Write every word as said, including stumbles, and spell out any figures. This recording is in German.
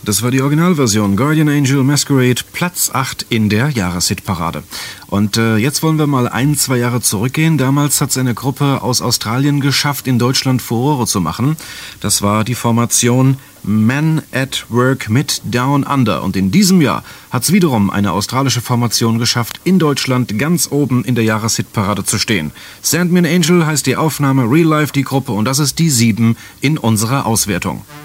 Das war die Originalversion Guardian Angel Masquerade, Platz acht in der Jahreshitparade. Und äh, jetzt wollen wir mal ein, zwei Jahre zurückgehen. Damals hat es eine Gruppe aus Australien geschafft, in Deutschland Furore zu machen. Das war die Formation Men at Work mit Down Under. Und in diesem Jahr hat es wiederum eine australische Formation geschafft, in Deutschland ganz oben in der Jahreshitparade zu stehen. Send Me an Angel heißt die Aufnahme, Real Life die Gruppe und das ist die sieben in unserer Auswertung.